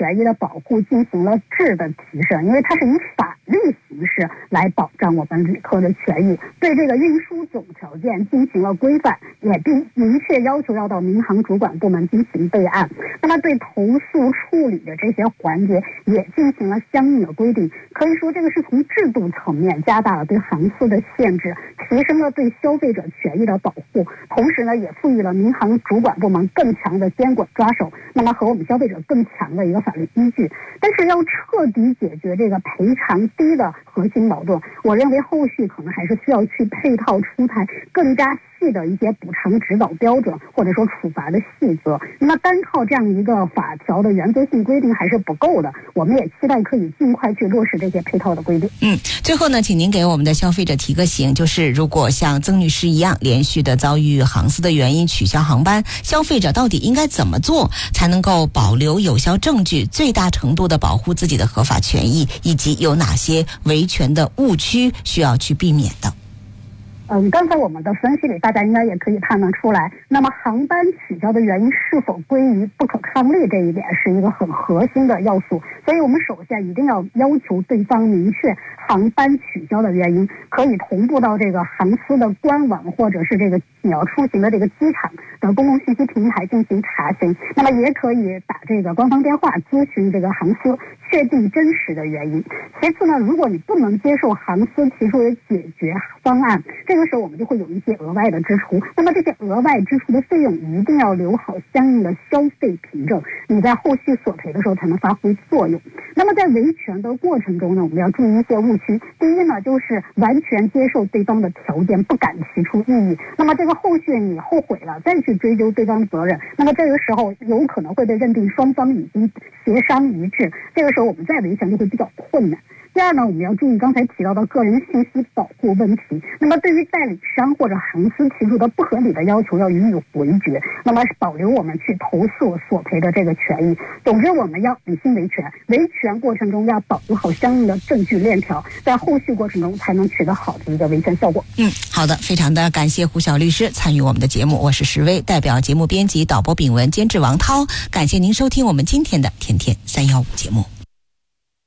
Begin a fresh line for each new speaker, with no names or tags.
权益的保护进行了质的提升，因为它是以法律形式来保障我们旅客的权益，对这个运输总条件进行了规范，也并明确要求要到民航主管部门进行备案。那么对投诉处理的这些环节也进行了相应的规定，可以说这个是从制度层面加大了对航司的限制，提升了对消费者权益的保护，同时呢也赋予了民航主管部门更强的监管抓手，那么和我们消费者更强的一个法律依据。但是要彻底解决这个赔偿低的核心矛盾，我认为后续可能还是需要去配套出台更加细的一些补偿指导标准，或者说处罚的细则。那么单靠这样一个法条的原则性规定还是不够的，我们也期待可以尽快去落实这些配套的规定。
最后呢，请您给我们的消费者提个醒，就是如果像曾女士一样连续的遭遇航司的原因取消航班，消费者到底应该怎么做才能够保留有效证据，最大程度的保护自己的合法权益，以及有哪些维权的误区需要去避免的？
刚才我们的分析里，大家应该也可以判断出来，那么航班取消的原因是否归于不可抗力，这一点是一个很核心的要素。所以我们首先一定要要求对方明确航班取消的原因，可以同步到这个航司的官网，或者是这个你要出行的这个机场的公共信息平台进行查询。那么也可以打这个官方电话咨询这个航司，确定真实的原因。其次呢，如果你不能接受航司提出的解决方案，这个时候我们就会有一些额外的支出。那么这些额外支出的费用一定要留好相应的消费凭证，你在后续索赔的时候才能发挥作用。那么在维权的过程中呢，我们要注意一些误区。第一呢，就是完全接受对方的条件，不敢提出异议。那么这个后续你后悔了再去追究对方的责任，那么这个时候有可能会被认定双方已经协商一致，这个时候我们再维权就会比较困难。第二呢，我们要注意刚才提到的个人信息保护问题。那么对于代理商或者航司提出的不合理的要求，要予以回绝，那么保留我们去投诉索赔的这个权益。总之，我们要理性维权，维权过程中要保留好相应的证据链条，在后续过程中才能取得好的一个维权效果。
好的，非常的感谢胡晓律师参与我们的节目，我是石薇，代表节目编辑导播炳文，监制王涛，感谢您收听我们今天的天天315节目。